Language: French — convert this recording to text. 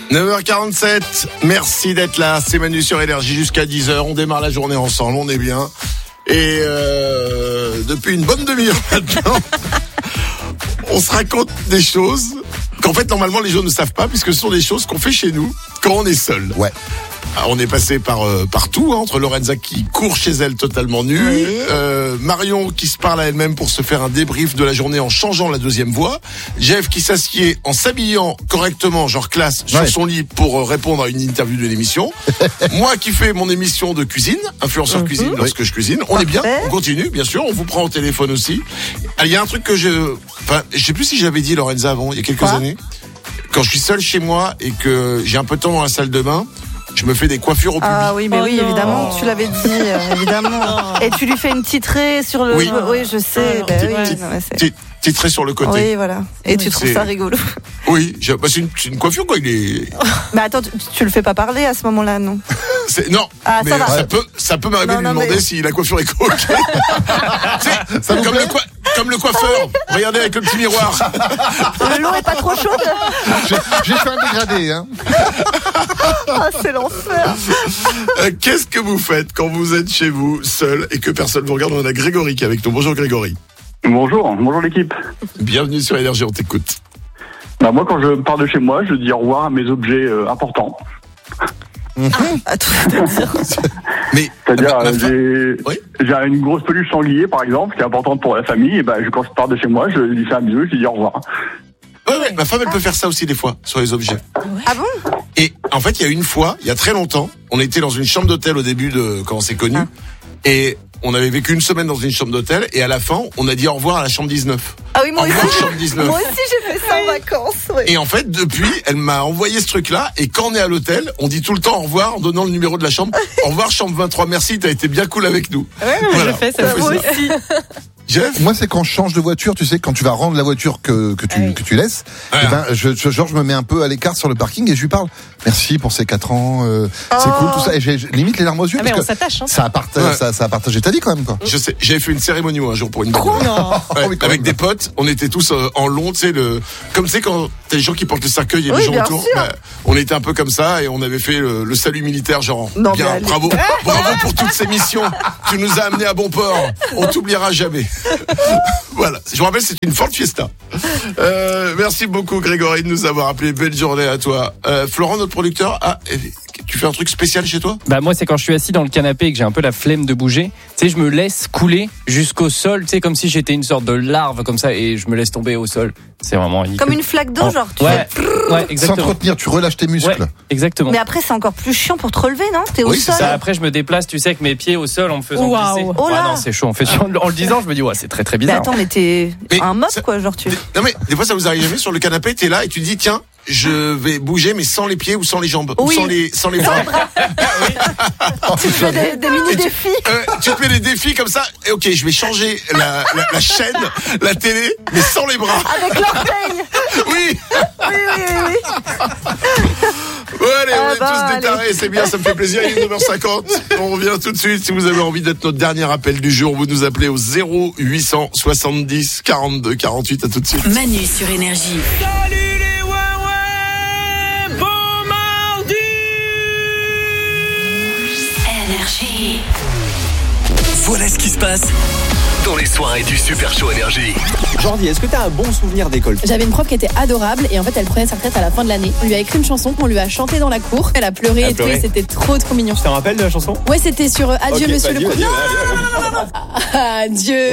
9h47, merci d'être là, c'est Manu sur Énergie jusqu'à 10h, on démarre la journée ensemble, on est bien. Et depuis une bonne demi-heure maintenant, on se raconte des choses qu'en fait normalement les gens ne savent pas, puisque ce sont des choses qu'on fait chez nous quand on est seul. Ouais. Alors, on est passé partout, entre Lorenza qui court chez elle totalement nue, oui. Marion qui se parle à elle-même pour se faire un débrief de la journée en changeant la deuxième voix, Jeff qui s'assied en s'habillant correctement, genre classe, sur son lit pour répondre à une interview de l'émission, moi qui fais mon émission de cuisine, influenceur cuisine lorsque je cuisine, on est bien, on continue, bien sûr, on vous prend au téléphone aussi. Il y a un truc que je sais plus si j'avais dit Lorenza avant, il y a quelques années, quand je suis seul chez moi et que j'ai un peu de temps dans la salle de bain, je me fais des coiffures au public. Ah oui, mais oui, évidemment, tu l'avais dit, évidemment. Et tu lui fais une petite raie sur le... Oui, je sais. Petite raie sur le côté. Oui, voilà. Et tu trouves ça rigolo. Oui, c'est une coiffure, quoi. Il est... Mais attends, tu le fais pas parler à ce moment-là, non? Non, ah, mais ça peut m'arriver de lui demander si la coiffure est coquette. Comme le coiffeur. Regardez avec le petit miroir. L'eau est pas trop chaude. J'ai fait un dégradé, hein. Ah, c'est l'enfer. Qu'est-ce que vous faites quand vous êtes chez vous, seul, et que personne vous regarde? On a Grégory qui est avec nous. Bonjour Grégory. Bonjour l'équipe. Bienvenue sur Énergie, on t'écoute. Moi, quand je pars de chez moi, je dis au revoir à mes objets importants. C'est-à-dire, j'ai une grosse peluche sanglier, par exemple, qui est importante pour la famille, et quand je pars de chez moi, je lui fais un bisou, je lui dis au revoir. Ouais, ma femme, elle peut faire ça aussi des fois, sur les objets. Ah bon? Et en fait, il y a une fois, il y a très longtemps, on était dans une chambre d'hôtel au début de quand on s'est connus, et on avait vécu une semaine dans une chambre d'hôtel, et à la fin, on a dit au revoir à la chambre 19. Ah oui, moi aussi. Chambre 19. Moi aussi, j'ai fait ça en vacances. Oui. Et en fait, depuis, elle m'a envoyé ce truc-là, et quand on est à l'hôtel, on dit tout le temps au revoir en donnant le numéro de la chambre. Au revoir, chambre 23, merci, t'as été bien cool avec nous. Ouais, voilà. Je fais ça. Moi aussi. Jeff? Moi, c'est quand je change de voiture, tu sais, quand tu vas rendre la voiture que tu laisses, je me mets un peu à l'écart sur le parking et je lui parle. Merci pour ces 4 ans, c'est cool, tout ça. Et j'ai limite les larmes aux yeux, parce que on s'attache, hein. ça a partagé ta vie quand même, quoi. Je sais, j'avais fait une cérémonie un jour pour une Quoi? avec des potes, on était tous en long, tu sais, comme tu sais quand t'as des gens qui portent le cercueil et les gens autour, on était un peu comme ça et on avait fait le salut militaire, genre bien, bravo pour toutes ces missions, tu nous as amenés à bon port, on t'oubliera jamais. Voilà, je vous rappelle, c'est une Ford Fiesta. Merci beaucoup Grégory de nous avoir appelé, belle journée à toi. Florent, notre producteur, tu fais un truc spécial chez toi? Moi, c'est quand je suis assis dans le canapé et que j'ai un peu la flemme de bouger. Tu sais, je me laisse couler jusqu'au sol, tu sais, comme si j'étais une sorte de larve comme ça, et je me laisse tomber au sol. C'est vraiment ridicule. Comme une flaque d'eau, genre. Ouais, exactement. Sans te retenir, tu relâches tes muscles. Ouais, exactement. Mais après, c'est encore plus chiant pour te relever, non? T'es au sol. Ça, après, je me déplace, tu sais, avec mes pieds au sol en me faisant glisser. Oh là. Non, c'est chaud. En le disant, je me dis, c'est très très bizarre. Mais attends, mais t'es un mob, quoi, genre tu. Non mais des fois, ça vous arrive jamais sur le canapé, t'es là et tu dis tiens, je vais bouger mais sans les pieds ou sans les jambes ou sans les bras. Tu te fais des mini défis. Tu te fais des défis comme ça. Et ok, je vais changer la chaîne, la télé, mais sans les bras. Avec l'orteil. Oui. Ouais, allez, on est tous détarés, c'est bien, ça me fait plaisir. Il est 9h50. On revient tout de suite. Si vous avez envie d'être notre dernier appel du jour, vous nous appelez au 0800 70 42 48. À tout de suite. Manu sur Énergie. Salut les ouais, bon mardi. Énergie. Voilà ce qui se passe dans les soirées du Super Show Énergie. Jordi, est-ce que t'as un bon souvenir d'école? J'avais une prof qui était adorable et en fait elle prenait sa retraite à la fin de l'année. On lui a écrit une chanson qu'on lui a chantée dans la cour. Elle a pleuré et tout et c'était trop mignon. Tu te rappelles de la chanson? Ouais, c'était sur Adieu Monsieur le Président. Adieu.